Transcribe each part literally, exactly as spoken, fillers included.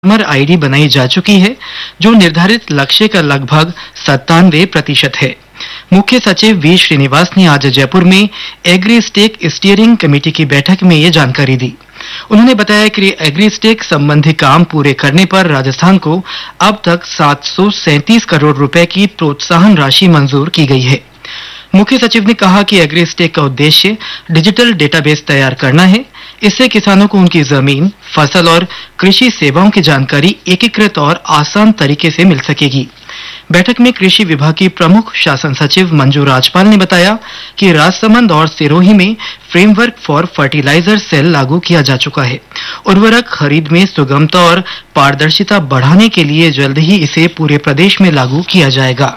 Customer ID बनाई जा चुकी है, जो निर्धारित लक्ष्य का लगभग सत्तानवे प्रतिशत है। मुख्य सचिव वी श्रीनिवास ने आज जयपुर में एग्री स्टेक स्टीयरिंग कमेटी की बैठक में ये जानकारी दी। उन्होंने बताया कि एग्री स्टेक संबंधी काम पूरे करने पर राजस्थान को अब तक सात सौ सैंतीस करोड़ रुपए की प्रोत्साहन राशि मंजूर की गई है। मुख्य सचिव ने कहा कि एग्री स्टेक का उद्देश्य डिजिटल डेटाबेस तैयार करना है। इससे किसानों को उनकी जमीन, फसल और कृषि सेवाओं की जानकारी एकीकृत और आसान तरीके से मिल सकेगी। बैठक में कृषि विभाग की प्रमुख शासन सचिव मंजू राजपाल ने बताया कि राजसमंद और सिरोही में फ्रेमवर्क फॉर फर्टिलाइजर सेल लागू किया जा चुका है। उर्वरक खरीद में सुगमता और पारदर्शिता बढ़ाने के लिए जल्द ही इसे पूरे प्रदेश में लागू किया जाएगा।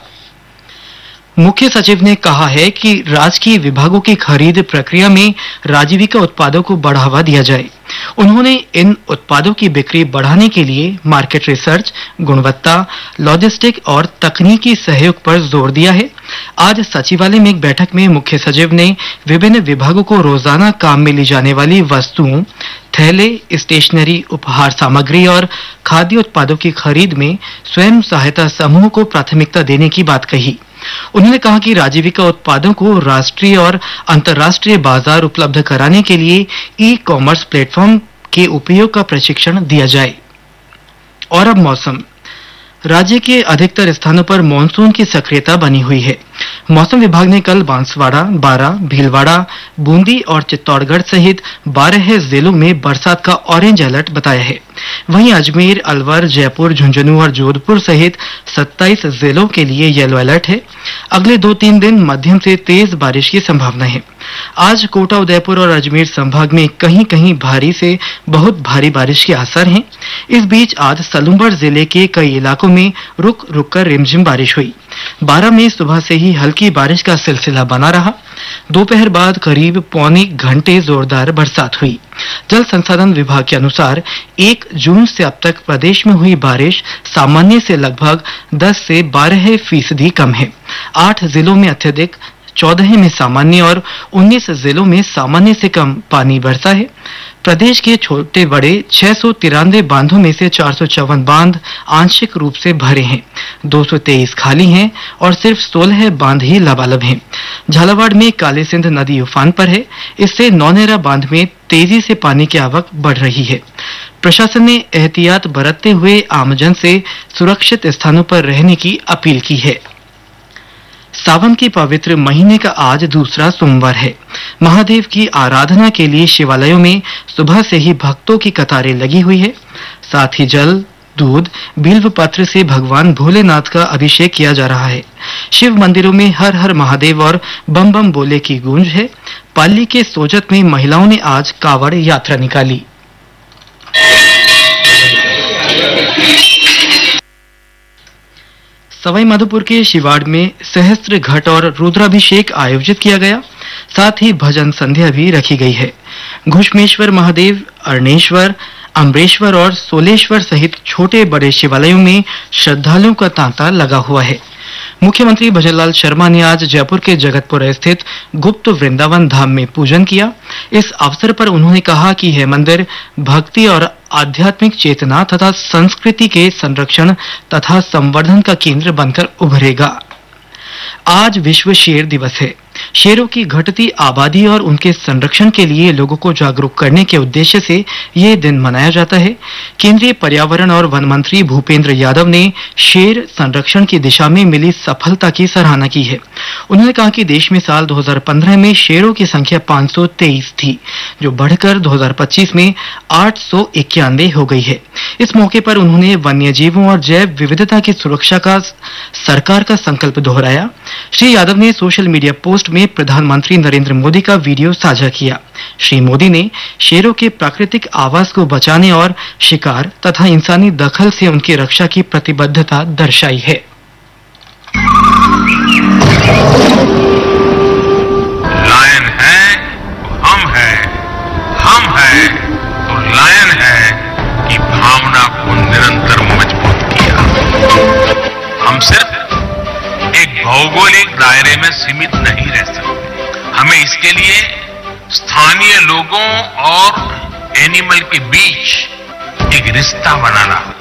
मुख्य सचिव ने कहा है कि राजकीय विभागों की खरीद प्रक्रिया में राजीविका उत्पादों को बढ़ावा दिया जाए। उन्होंने इन उत्पादों की बिक्री बढ़ाने के लिए मार्केट रिसर्च, गुणवत्ता, लॉजिस्टिक और तकनीकी सहयोग पर जोर दिया है। आज सचिवालय में एक बैठक में मुख्य सचिव ने विभिन्न विभागों को रोजाना काम में ली जाने वाली वस्तुओं, थैले, स्टेशनरी, उपहार सामग्री और खाद्य उत्पादों की खरीद में स्वयं सहायता समूह को प्राथमिकता देने की बात कही। उन्होंने कहा कि राजीविका उत्पादों को राष्ट्रीय और अंतर्राष्ट्रीय बाजार उपलब्ध कराने के लिए ई कॉमर्स प्लेटफॉर्म के उपयोग का प्रशिक्षण दिया जाए। और अब मौसम। राज्य के अधिकतर स्थानों पर मानसून की सक्रियता बनी हुई है। मौसम विभाग ने कल बांसवाड़ा, बारां, भीलवाड़ा, बूंदी और चित्तौड़गढ़ सहित बारह जिलों में बरसात का ऑरेंज अलर्ट बताया है। वहीं अजमेर, अलवर, जयपुर, झुंझुनू और जोधपुर सहित सत्ताईस जिलों के लिए येलो अलर्ट है। अगले दो तीन दिन मध्यम से तेज बारिश की संभावना है। आज कोटा, उदयपुर और अजमेर संभाग में कहीं कहीं भारी से बहुत भारी बारिश के आसार हैं। इस बीच आज सलूंबर जिले के कई इलाकों में रुक रुक कर रिमझिम बारिश हुई। बारां में सुबह से ही हल्की बारिश का सिलसिला बना रहा। दोपहर बाद करीब पौने घंटे जोरदार बरसात हुई। जल संसाधन विभाग के अनुसार एक जून से अब तक प्रदेश में हुई बारिश सामान्य से लगभग दस से बारह फीसदी कम है। आठ जिलों में अत्यधिक, चौदह में सामान्य और उन्नीस जिलों में सामान्य से कम पानी बरसा है। प्रदेश के छोटे बड़े छह सौ तिरानवे बांधों में से चार सौ चौवन बांध आंशिक रूप से भरे हैं, दो सौ तेईस खाली हैं और सिर्फ सोलह बांध ही लबालब हैं। झालावाड़ में काली सिंध नदी उफान पर है। इससे नौनेरा बांध में तेजी से पानी की आवक बढ़ रही है। प्रशासन ने एहतियात बरतते हुए आमजन से सुरक्षित स्थानों पर रहने की अपील की है। सावन के पवित्र महीने का आज दूसरा सोमवार है। महादेव की आराधना के लिए शिवालयों में सुबह से ही भक्तों की कतारें लगी हुई है। साथ ही जल, दूध, बिल्व पत्र से भगवान भोलेनाथ का अभिषेक किया जा रहा है। शिव मंदिरों में हर हर महादेव और बम बम बोले की गूंज है। पाली के सोजत में महिलाओं ने आज कावड़ यात्रा निकाली। सवाई माधोपुर के शिवाड़ में सहस्त्र घट और रुद्राभिषेक आयोजित किया गया। साथ ही भजन संध्या भी रखी गई है। घुश्मेश्वर महादेव, अर्णेश्वर, अम्बरेश्वर और सोलेश्वर सहित छोटे बड़े शिवालयों में श्रद्धालुओं का तांता लगा हुआ है। मुख्यमंत्री भजनलाल शर्मा ने आज जयपुर के जगतपुरा स्थित गुप्त वृंदावन धाम में पूजन किया। इस अवसर पर उन्होंने कहा कि यह मंदिर भक्ति और आध्यात्मिक चेतना तथा संस्कृति के संरक्षण तथा संवर्धन का केंद्र बनकर उभरेगा। आज विश्व शेर दिवस है। शेरों की घटती आबादी और उनके संरक्षण के लिए लोगों को जागरूक करने के उद्देश्य से ये दिन मनाया जाता है। केंद्रीय पर्यावरण और वन मंत्री भूपेंद्र यादव ने शेर संरक्षण की दिशा में मिली सफलता की सराहना की है। उन्होंने कहा कि देश में साल दो हज़ार पंद्रह में शेरों की संख्या पाँच सौ तेईस थी, जो बढ़कर दो हज़ार पच्चीस में आठ सौ इक्यानवे हो गई है। इस मौके पर उन्होंने वन्य जीवों और जैव विविधता की सुरक्षा का सरकार का संकल्प दोहराया। श्री यादव ने सोशल मीडिया पोस्ट में प्रधानमंत्री नरेंद्र मोदी का वीडियो साझा किया। श्री मोदी ने शेरों के प्राकृतिक आवास को बचाने और शिकार तथा इंसानी दखल से उनकी रक्षा की प्रतिबद्धता दर्शाई है। लायन है तो हम हैं, हम हैं तो लायन है की भावना को निरंतर मजबूत किया। हम सिर्फ एक भौगोलिक दायरे में सीमित नहीं रह सकते। हमें इसके लिए स्थानीय लोगों और एनिमल के बीच एक रिश्ता बनाना